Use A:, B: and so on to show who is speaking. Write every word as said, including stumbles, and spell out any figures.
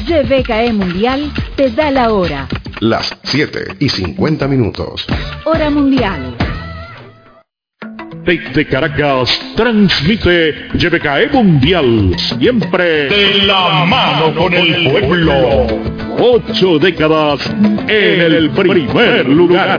A: Y B K E Mundial te da la hora.
B: Las siete y cincuenta minutos.
A: Hora mundial.
C: Desde Caracas transmite Y B K E Mundial, siempre de la mano con el pueblo. Ocho décadas en el primer lugar.